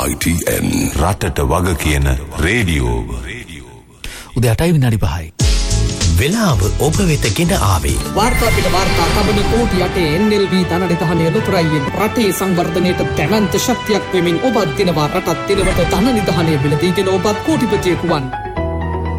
ITN රටට වග කියන රේඩියෝව. උදේ 8:05. වෙලාව ඔබ වෙත ගෙන ආවේ වාර්තා පිට වාර්තා තබන කෝටි 8 NLB ධනනිධානය ලොතරයියෙන් රටේ සංවර්ධනයට දැවැන්ත ශක්තියක් වෙමින් ඔබත් දිනවා රටත් දිනවට ධනනිධානය බිලදීගෙන ඔබත් කෝටිපතියෙකු වන්.